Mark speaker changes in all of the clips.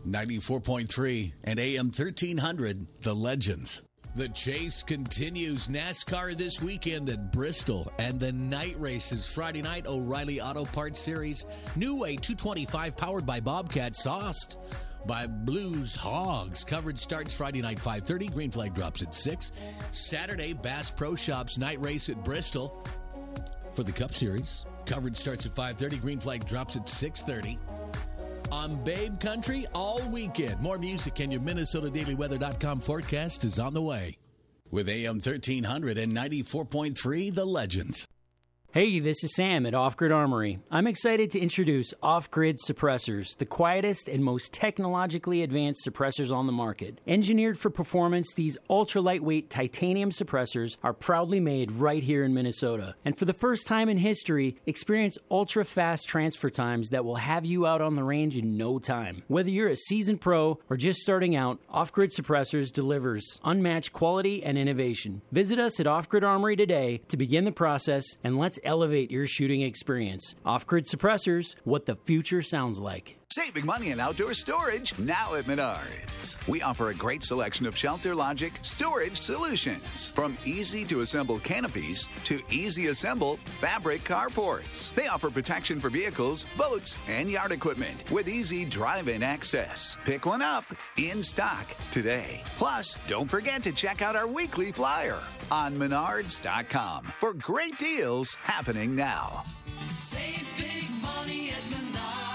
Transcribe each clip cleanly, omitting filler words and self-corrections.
Speaker 1: 94.3 and AM 1300, The Legends. The chase continues. NASCAR this weekend at Bristol, and the night races Friday night. O'Reilly Auto Parts Series New Way 225 powered by Bobcat, sauced by Blues Hogs. Coverage starts Friday night 5:30. Green flag drops at 6. Saturday, Bass Pro Shops night race at Bristol for the Cup Series. Coverage starts at 5:30. Green flag drops at 6:30. On Babe Country all weekend. More music and your MinnesotaDailyWeather.com forecast is on the way. With AM 1300 and 94.3, The Legends.
Speaker 2: Hey, this is Sam at Off Grid Armory. I'm excited to introduce Off Grid Suppressors, the quietest and most technologically advanced suppressors on the market. Engineered for performance, these ultra-lightweight titanium suppressors are proudly made right here in Minnesota. And for the first time in history, experience ultra-fast transfer times that will have you out on the range in no time. Whether you're a seasoned pro or just starting out, Off Grid Suppressors delivers unmatched quality and innovation. Visit us at Off Grid Armory today to begin the process, and let's elevate your shooting experience. Off-Grid Suppressors, what the future sounds like.
Speaker 3: Saving money in outdoor storage now at Menards. We offer a great selection of Shelter Logic storage solutions. From easy-to-assemble canopies to easy-assemble fabric carports. They offer protection for vehicles, boats, and yard equipment with easy drive-in access. Pick one up in stock today. Plus, don't forget to check out our weekly flyer on Menards.com for great deals happening now.
Speaker 4: Save big money at Menards.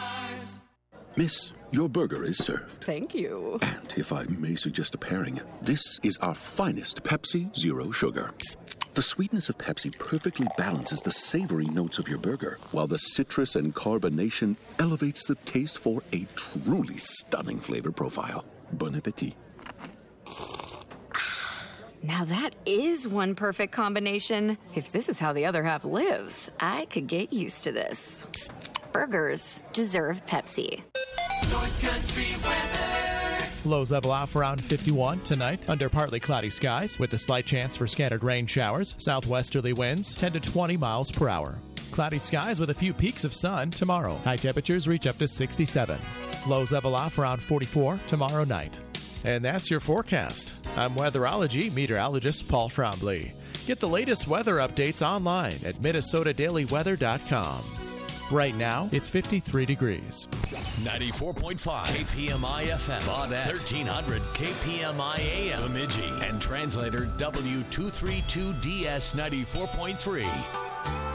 Speaker 5: Miss, your burger is served.
Speaker 6: Thank you.
Speaker 5: And if I may suggest a pairing, this is our finest Pepsi Zero Sugar. The sweetness of Pepsi perfectly balances the savory notes of your burger, while the citrus and carbonation elevates the taste for a truly stunning flavor profile. Bon appetit.
Speaker 6: Now that is one perfect combination. If this is how the other half lives, I could get used to this. Burgers deserve Pepsi.
Speaker 4: North Country weather.
Speaker 7: Lows level off around 51 tonight under partly cloudy skies with a slight chance for scattered rain showers. Southwesterly winds 10 to 20 miles per hour. Cloudy skies with a few peaks of sun tomorrow. High temperatures reach up to 67. Lows level off around 44 tomorrow night. And that's your forecast. I'm weatherology meteorologist Paul Trombley. Get the latest weather updates online at MinnesotaDailyWeather.com. Right now, it's 53 degrees.
Speaker 1: 94.5 KPMI FM, Baudette, 1300 KPMI AM, Bemidji, and translator W232DS 94.3.